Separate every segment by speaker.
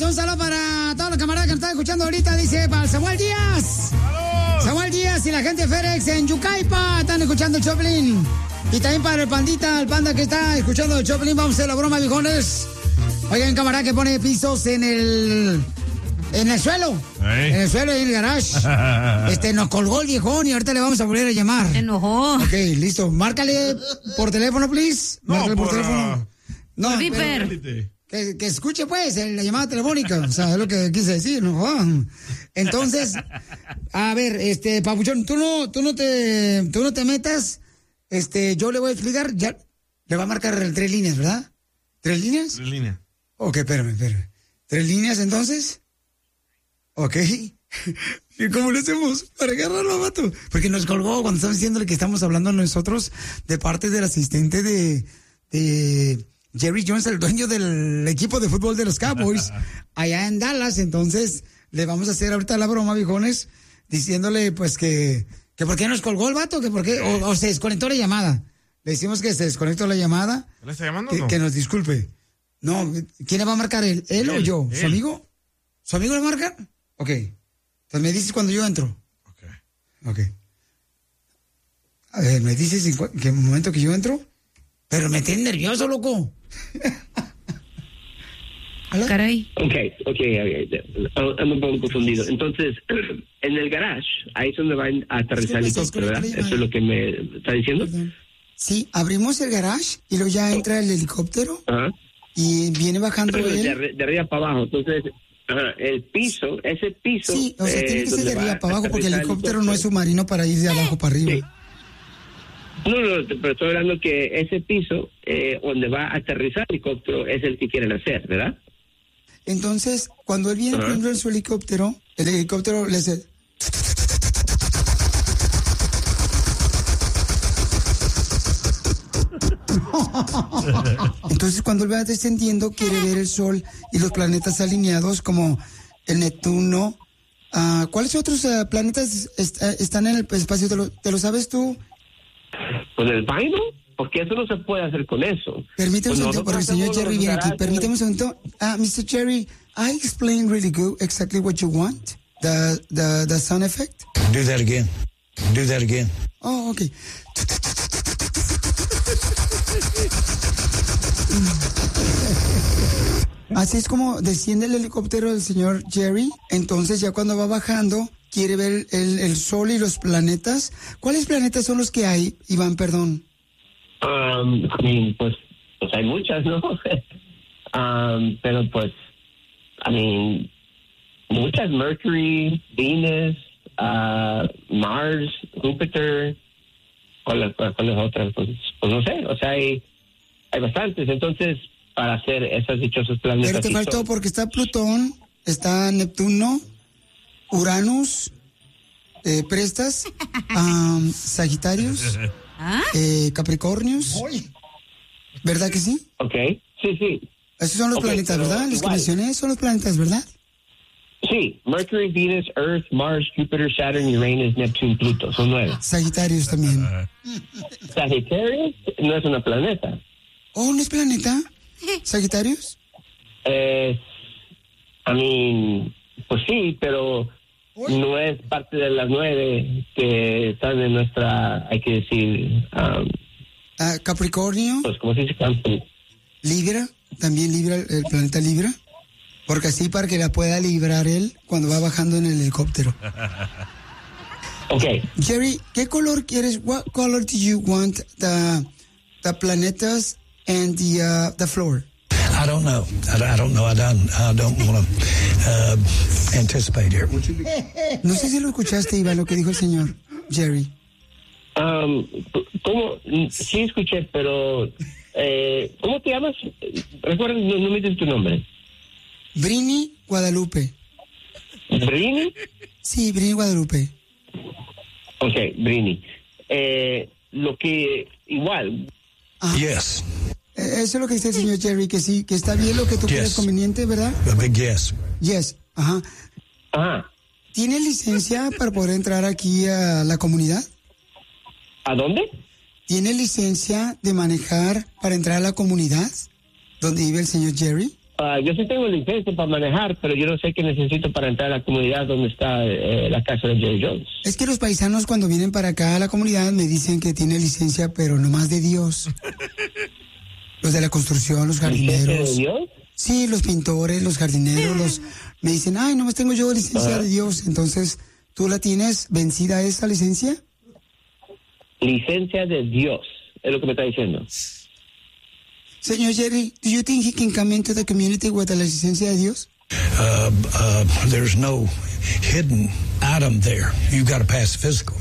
Speaker 1: un saludo para todos los camaradas que nos están escuchando ahorita. Dice para Samuel Díaz. ¡Saludos! Samuel Díaz y la gente de FedEx en Yucaipa están escuchando el Choplin. Y también para el pandita, el panda que está escuchando el Choplin. Vamos a hacer la broma, viejones. Oigan, camarada que pone pisos en el suelo. ¿Eh? En el suelo y en el garage. Nos colgó el viejón y ahorita le vamos a volver a llamar.
Speaker 2: Se enojó.
Speaker 1: Ok, listo. Márcale por teléfono, please. Márcale por teléfono. No, que escuche, pues, la llamada telefónica. O sea, es lo que quise decir, ¿no? Entonces, a ver, Papuchón, tú no te metas. Yo le voy a explicar. Ya le va a marcar 3 líneas, ¿verdad? ¿3 líneas?
Speaker 3: 3 líneas.
Speaker 1: Ok, espérame. 3 líneas, entonces. Ok. ¿Y cómo le hacemos para agarrarlo, vato? Porque nos colgó cuando estamos diciéndole que estamos hablando nosotros de parte del asistente de Jerry Jones, el dueño del equipo de fútbol de los Cowboys, allá en Dallas. Entonces, le vamos a hacer ahorita la broma, viejones, diciéndole, pues, que por qué nos colgó el vato, que por qué, o se desconectó la llamada. Le decimos que se desconectó la llamada.
Speaker 3: ¿Le está llamando
Speaker 1: que,
Speaker 3: no?
Speaker 1: Que nos disculpe. No, ¿quién le va a marcar? ¿Él o yo? ¿Su amigo? ¿Su amigo le marca? Ok. Entonces me dices cuando yo entro. Ok. A ver, me dices en qué momento que yo entro. Pero me tienes nervioso, loco.
Speaker 2: Caray.
Speaker 4: Ok, ando un poco confundido. Entonces, en el garage, ahí es donde va a aterrizar el helicóptero, ¿verdad? Eso es lo que me está diciendo.
Speaker 1: Perdón. Sí, abrimos el garage y luego ya entra el helicóptero.
Speaker 4: Ajá.
Speaker 1: Y viene bajando él.
Speaker 4: De arriba para abajo. Entonces, el piso, ese piso.
Speaker 1: Sí, o sea, tiene que ser de arriba para abajo porque el helicóptero no es submarino para ir de abajo para arriba.
Speaker 4: Sí. No, pero estoy hablando que ese piso donde va a aterrizar el helicóptero es el que quieren hacer, ¿verdad?
Speaker 1: Entonces, cuando él viene, por ejemplo, en su helicóptero, el helicóptero le hace... Entonces, cuando él va descendiendo, quiere ver el sol y los planetas alineados como el Neptuno. ¿Cuáles otros planetas están en el espacio? ¿Te lo sabes tú?
Speaker 4: ¿Con el vaino? Porque eso no se puede hacer con eso.
Speaker 1: Permíteme un segundo, porque el señor Jerry viene aquí. Permíteme un segundo. Mr. Jerry, I explained really good exactly what you want. The sound effect.
Speaker 5: Do that again.
Speaker 1: Oh, okay. Así es como desciende el helicóptero del señor Jerry. Entonces ya cuando va bajando quiere ver el sol y los planetas. ¿Cuáles planetas son los que hay, Iván? Perdón.
Speaker 4: Pues hay muchas, ¿no? Pero pues, muchas: Mercury, Venus, Mars, Júpiter. ¿Cuáles otras? Pues no sé. O sea, hay bastantes. Entonces, para hacer esos dichosos planetas.
Speaker 1: Pero te faltó porque está Plutón, está Neptuno, Uranus, Prestas, Sagitarios, Capricornios. ¿Verdad que sí?
Speaker 4: Ok, sí.
Speaker 1: Esos son los planetas, ¿verdad? Los que mencioné son los planetas, ¿verdad?
Speaker 4: Sí, Mercury, Venus, Earth, Mars, Júpiter, Saturn, Uranus, Neptuno, Pluto. Son 9.
Speaker 1: Sagitarios también.
Speaker 4: Sagitarios no es una planeta.
Speaker 1: Oh, ¿no es planeta? ¿Sagitarios?
Speaker 4: Pues sí, pero no es parte de las 9 que están en nuestra, hay que decir...
Speaker 1: Capricornio.
Speaker 4: Pues, ¿cómo se dice?
Speaker 1: Libra, también Libra, el planeta Libra. Porque así para que la pueda librar él cuando va bajando en el helicóptero.
Speaker 4: Ok.
Speaker 1: Jerry, ¿qué color quieres? What color do you want the planetas and the floor?
Speaker 5: I don't know. I don't know. I don't want to anticipate here.
Speaker 1: No sé si lo escuchaste, Iván, lo que dijo el señor Jerry.
Speaker 4: ¿Cómo? Sí escuché, pero ¿cómo te llamas? Recuerda, no me dices tu nombre.
Speaker 1: Brini Guadalupe.
Speaker 4: ¿Brini?
Speaker 1: Sí, Brini Guadalupe.
Speaker 4: Ok, Brini. Lo que igual.
Speaker 5: Yes.
Speaker 1: Eso es lo que dice el señor Jerry, que sí, que está bien lo que tú crees conveniente, ¿verdad?
Speaker 5: A big yes.
Speaker 1: Yes, ajá. ¿Tiene licencia para poder entrar aquí a la comunidad?
Speaker 4: ¿A dónde?
Speaker 1: ¿Tiene licencia de manejar para entrar a la comunidad donde vive el señor Jerry?
Speaker 4: Yo sí tengo licencia para manejar, pero yo no sé qué necesito para entrar a la comunidad donde está la casa de Jerry Jones.
Speaker 1: Es que los paisanos cuando vienen para acá a la comunidad me dicen que tiene licencia, pero nomás de Dios. Los de la construcción, los jardineros.
Speaker 4: ¿Licencia de Dios?
Speaker 1: Sí, los pintores, los jardineros, me dicen, ay, nomás tengo yo licencia de Dios. Entonces, ¿tú la tienes vencida esa licencia?
Speaker 4: Licencia de Dios, es lo que me está diciendo.
Speaker 1: Señor Jerry, do you think he can come into the community with la licencia de Dios?
Speaker 5: There's no hidden item there. You got to pass physical.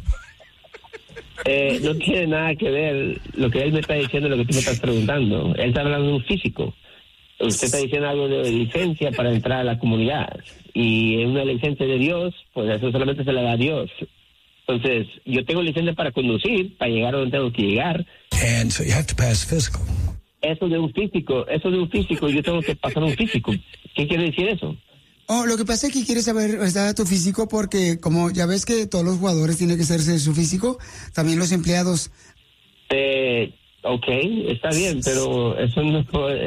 Speaker 4: No tiene nada que ver lo que él me está diciendo, lo que tú me estás preguntando. Él está hablando de un físico. Usted está diciendo algo de licencia para entrar a la comunidad. Y en una licencia de Dios, pues eso solamente se le da a Dios. Entonces, yo tengo licencia para conducir, para llegar a donde tengo que llegar.
Speaker 5: And so you have to pass physical.
Speaker 4: Eso de un físico, yo tengo que pasar un físico. ¿Qué quiere decir eso?
Speaker 1: Oh, lo que pasa es que quieres saber, ¿verdad?, tu físico, porque como ya ves que todos los jugadores tienen que hacerse su físico, también los empleados.
Speaker 4: Ok, está bien, pero eso no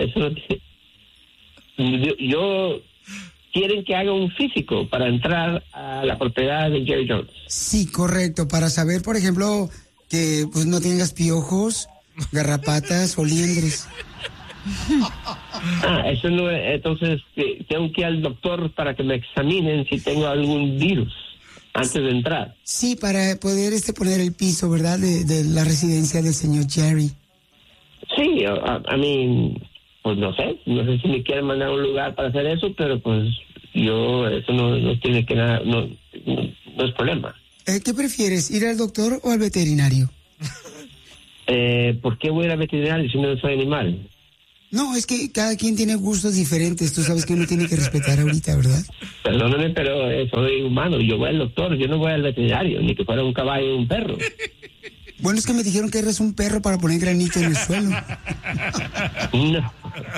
Speaker 4: yo quieren que haga un físico para entrar a la propiedad de Jerry Jones.
Speaker 1: Sí, correcto, para saber, por ejemplo, que pues no tengas piojos, garrapatas o liendres.
Speaker 4: Eso no es, entonces tengo que ir al doctor para que me examinen si tengo algún virus antes de entrar.
Speaker 1: Sí, para poder poner el piso, ¿verdad?, de la residencia del señor Jerry.
Speaker 4: Sí, pues no sé si me quieren mandar a un lugar para hacer eso, pero pues eso no tiene que nada, no es problema.
Speaker 1: ¿Qué prefieres, ir al doctor o al veterinario?
Speaker 4: ¿Por qué voy a ir al veterinario si no soy animal?
Speaker 1: No, es que cada quien tiene gustos diferentes. Tú sabes que uno tiene que respetar ahorita, ¿verdad?
Speaker 4: Perdóname, pero soy humano. Yo voy al doctor, yo no voy al veterinario, ni que fuera un caballo o un perro.
Speaker 1: Bueno, es que me dijeron que eres un perro para poner granito en el suelo.
Speaker 4: No.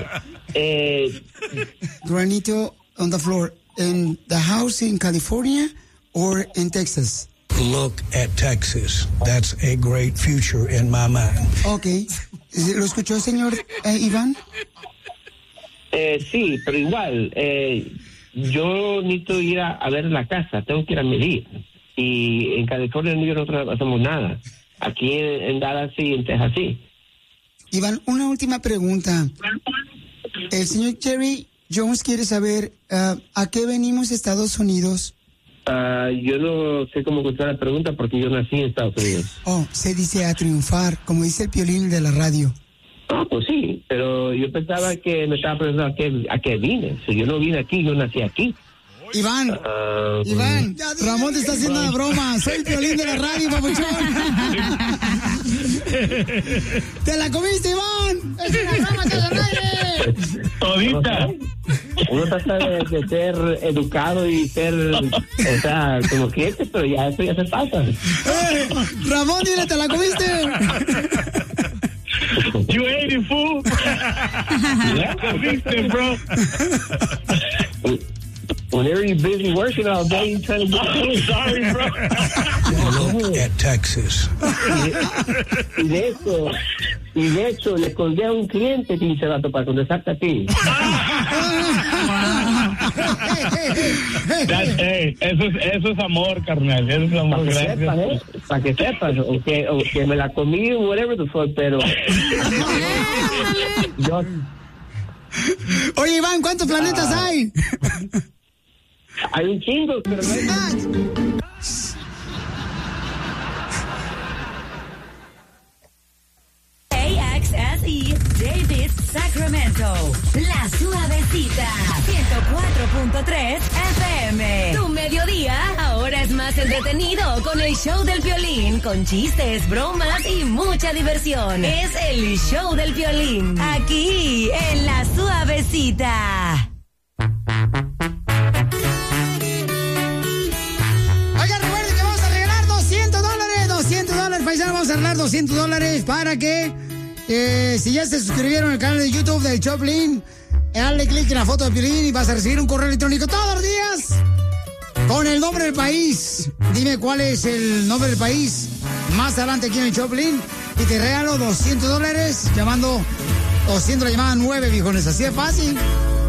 Speaker 1: Granito on the floor. In the house in California or in Texas?
Speaker 5: Look at Texas. That's a great future in my mind.
Speaker 1: Okay. ¿Lo escuchó, señor Iván?
Speaker 4: Sí, pero igual, yo necesito ir a ver la casa, tengo que ir a medir. Y en California no hacemos nada. Aquí en Dallas sí, en Texas sí.
Speaker 1: Iván, una última pregunta. El señor Jerry Jones quiere saber ¿a qué venimos a Estados Unidos?
Speaker 4: Yo no sé cómo contestar la pregunta porque yo nací en Estados Unidos.
Speaker 1: Oh, se dice a triunfar, como dice el Piolín de la radio.
Speaker 4: Pues sí, pero yo pensaba que me estaba preguntando a qué vine. Si yo no vine aquí, yo nací aquí.
Speaker 1: Iván, Ramón te está haciendo una broma. Soy el Piolín de la radio, papuchón. ¡Te la comiste, Iván! ¡Es una broma que al aire!
Speaker 4: Todita. Uno trata de ser educado y ser, o sea, como cliente, pero ya eso ya se pasa.
Speaker 1: Ramón, dile, ¿te la comiste?
Speaker 2: You ate it, fool.
Speaker 4: Yeah.
Speaker 2: Comiste, bro.
Speaker 4: Whenever you're busy working all day, you're trying to get food.
Speaker 2: Sorry, bro.
Speaker 5: Look at Texas.
Speaker 4: Y de hecho, le colgué a un cliente que se va a topar con desarte a ti.
Speaker 2: Eso es amor, carnal. Eso es amor. Gracias.
Speaker 4: Para que sepas, o que me la comí, whatever the fuck, pero...
Speaker 1: Oye, Iván, ¿cuántos planetas hay?
Speaker 4: Hay un chingo, pero no hay más.
Speaker 3: AXSE David Sacramento. La Suavecita. 104.3 FM. Tu mediodía ahora es más entretenido con el show del Piolín, con chistes, bromas y mucha diversión. Es el show del Piolín. Aquí en La Suavecita.
Speaker 1: Oigan, recuerden que vamos a regalar $200, paisanos, vamos a regalar $200 para que, si ya se suscribieron al canal de YouTube del Choplin, dale clic en la foto de Piolín y vas a recibir un correo electrónico todos los días con el nombre del país. Dime cuál es el nombre del país más adelante aquí en el Choplin y te regalo $200 llamando o siendo la llamada 9, viejones. Así de fácil.